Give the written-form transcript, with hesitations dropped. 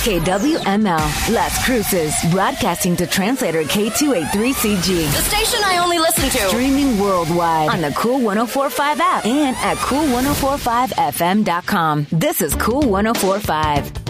KWML, Las Cruces, broadcasting to translator K283CG. The station I only listen to. Streaming worldwide on the Cool 104.5 app and at cool1045fm.com. This is Cool 104.5.